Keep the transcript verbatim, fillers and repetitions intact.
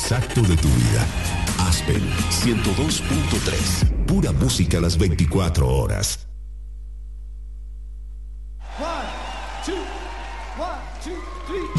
exacto de tu vida. Aspen ciento dos punto tres. Pura música a las veinticuatro horas. One, two, one, two, three.